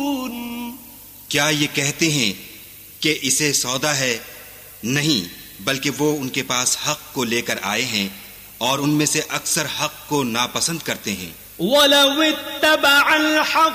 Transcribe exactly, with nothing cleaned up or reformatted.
क्या ये कहते हैं कि इसे सौदा है? नहीं, बल्कि वो उनके पास हक को लेकर आए हैं और उनमें से अक्सर हक को नापसंद करते हैं।